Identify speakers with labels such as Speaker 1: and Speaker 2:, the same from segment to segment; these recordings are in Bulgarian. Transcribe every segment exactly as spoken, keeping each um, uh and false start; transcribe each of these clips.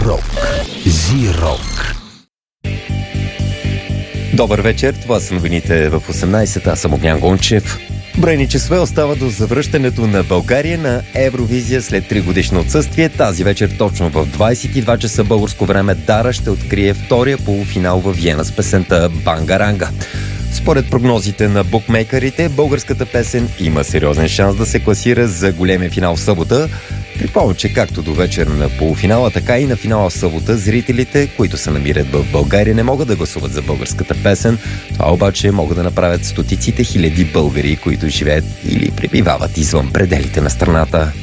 Speaker 1: Рок. Зи-рок.
Speaker 2: Добър вечер, това са новините в осемнайсет, аз съм Огнян Гончев. Броени часове остава до завръщането на България на Евровизия след три годишно отсъствие. Тази вечер точно в двайсет и два часа българско време Дара ще открие втория полуфинал във Виена с песента Бангаранга. Според прогнозите на букмейкерите, българската песен има сериозен шанс да се класира за големия финал в събота. Припомням, че както до вечер на полуфинала, така и на финала в събота, зрителите, които се намират в България, не могат да гласуват за българската песен. Това обаче могат да направят стотиците хиляди българи, които живеят или пребивават извън пределите на страната.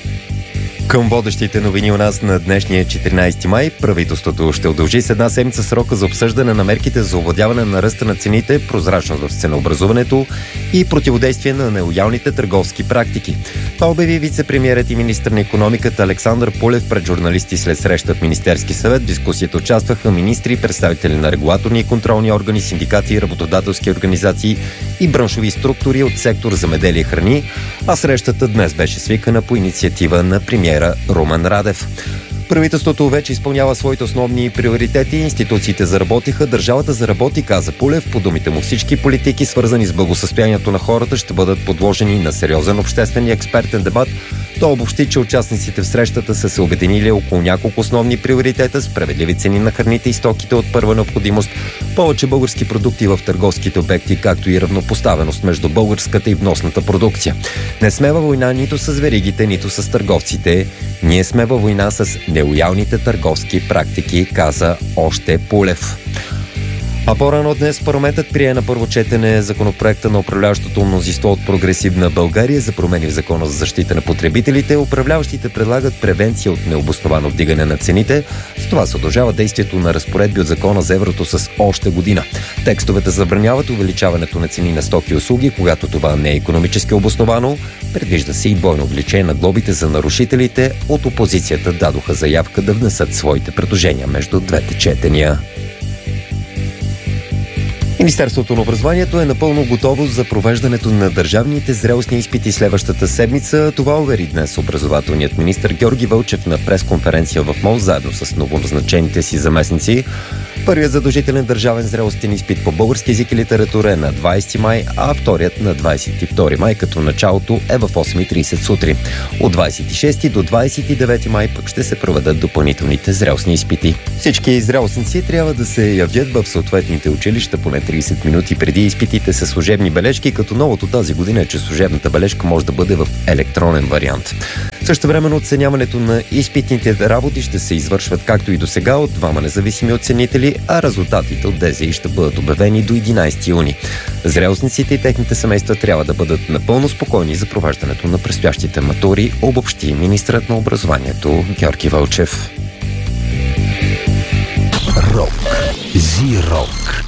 Speaker 2: Към водещите новини у нас на днешния четиринайсети май, правителството ще удължи с една седмица срока за обсъждане на мерките за овладяване на ръста на цените, прозрачност в ценообразуването и противодействие на нелоялните търговски практики. Това обяви вице-премиерът и министър на икономиката Александър Пулев пред журналисти след среща в Министерски съвет. В дискусията участваха министри, представители на регулаторни и контролни органи, синдикати, работодателски организации и браншови структури от сектор земеделие и храни, а срещата днес беше свикана по инициатива на премиера Румен Радев. Правителството вече изпълнява своите основни приоритети, институциите заработиха, държавата заработи, каза Пулев. По думите му всички политики, свързани с благосъстоянието на хората, ще бъдат подложени на сериозен обществен и експертен дебат. Той обобщи, че участниците в срещата са се обединили около няколко основни приоритета: справедливи цени на храните и стоките от първа необходимост, повече български продукти в търговските обекти, както и равнопоставеност между българската и вносната продукция. Не сме във война нито с веригите, нито с търговците. Ние сме във война с нелоялните търговски практики, каза още Пулев. А по-рано днес парламентът прие на първо четене законопроекта на управляващото мнозинство от Прогресивна България за промени в Закона за защита на потребителите. Управляващите предлагат превенция от необосновано вдигане на цените. С това се удължава действието на разпоредби от Закона за еврото с още година. Текстовете забраняват увеличаването на цени на стоки и услуги, когато това не е икономически обосновано. Предвижда се и двойно увеличение на глобите за нарушителите. От опозицията дадоха заявка да внесат своите предложения между двете четения. Министерството на образованието е напълно готово за провеждането на държавните зрелостни изпити следващата седмица. Това увери днес образователният министър Георги Вълчев на пресконференция в МОЛ, заедно с новоназначените си заместници. Първият задължителен държавен зрелостен изпит по български език и литература е на двайсети май, а вторият на двайсет и втори май, като началото е в осем и трийсет сутрин. От двайсет и шести до двайсет и девети май пък ще се проведат допълнителните зрелостни изпити. Всички зрелостници трябва да се явят в съответните училища поне трийсет минути преди изпитите със служебни бележки, като новото тази година е, че служебната бележка може да бъде в електронен вариант. Същевременно оценяването на изпитните работи ще се извършват както и до сега от двама независими оценители, а резултатите от ДЗИ ще бъдат обявени до единайсети юни. Зрелостниците и техните семейства трябва да бъдат напълно спокойни за провеждането на предстоящите матури, обобщи министърът на образованието Георги Вълчев.
Speaker 1: Рок. Зи-рок.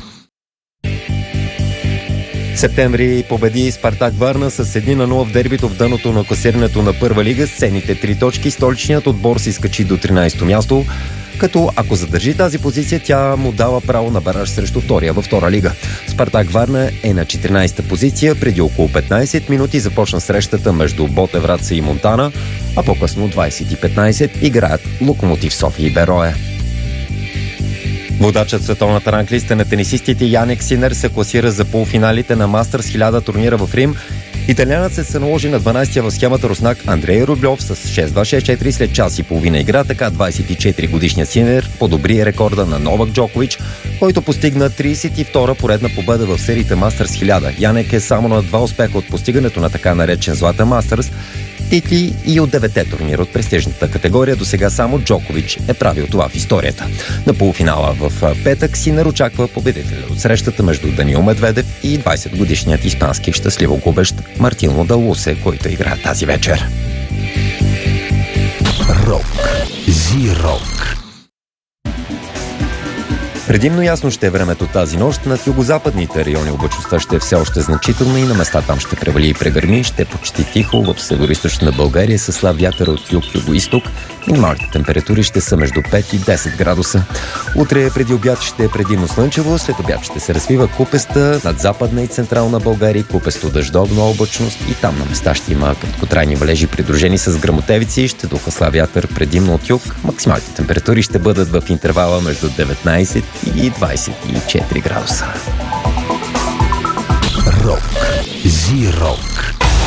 Speaker 2: Септември победи Спартак Варна с едно на нула в дербито в дъното на класирането на първа лига. С ценните три точки столичният отбор се изкачи до тринайсето място, като ако задържи тази позиция, тя му дава право на бараж срещу втория във втора лига. Спартак Варна е на четиринайсета позиция. Преди около петнайсет минути започна срещата между Ботев Враца и Монтана, а по-късно двайсет и петнайсет играят Локомотив София и Берое. Водачът в световната ранглиста на тенисистите Янек Синер се класира за полуфиналите на Мастърс хиляда турнира в Рим. Италианецът се наложи на дванайсетия в схемата руснак Андрей Рублев с шест два шест четири след час и половина игра. Така двайсет и четири годишният Синер подобри рекорда на Новак Джокович, който постигна трийсет и втора поредна победа в сериите Мастърс хиляда. Янек е само на два успеха от постигането на така наречен Златен Мастърс, титли и от деветте турнира от престижната категория. До сега само Джокович е правил това в историята. На полуфинала в петък Синер очаква победителя от срещата между Даниил Медведев и двайсет годишният испански щастливо губещ Мартин Лудалусе, който играе тази вечер.
Speaker 1: Рок. Зи-рок.
Speaker 2: Предимно ясно ще е времето тази нощ. Над югозападните райони облачността ще е все още значителна и на места там ще превали и прегърми. Ще е почти тихо. В североизточна България със слаб вятър от юг-югоизток. Минималните температури ще са между пет и десет градуса. Утре преди обяд ще е предимно слънчево. След обяд ще се развива купеста над западна и централна България. Купесто дъждовна облачност и там на места ще има краткотрайни валежи, придружени с гръмотевици. Ще духа слаб вятър предимно от юг. Максималните температури ще бъдат в интервала между деветнайсет и двайсет и четири градуса.
Speaker 1: Рок. Зи-рок.